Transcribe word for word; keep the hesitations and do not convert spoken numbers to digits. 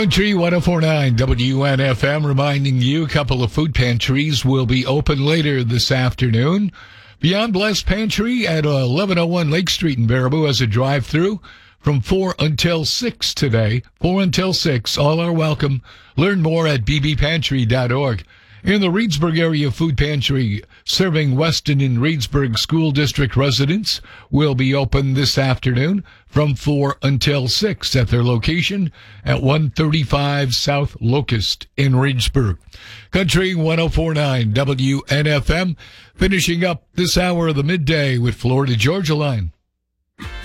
Country one oh four point nine W N F M reminding you a couple of food pantries will be open later this afternoon. Beyond Blessed Pantry at eleven oh one Lake Street in Baraboo has a drive-through from four until six today. four until six. All are welcome. Learn more at b b pantry dot org. In the Reedsburg area food pantry serving Weston and Reedsburg School District residents will be open this afternoon from four until six at their location at one thirty-five South Locust in Reedsburg. Country one oh four point nine W N F M finishing up this hour of the midday with Florida Georgia Line.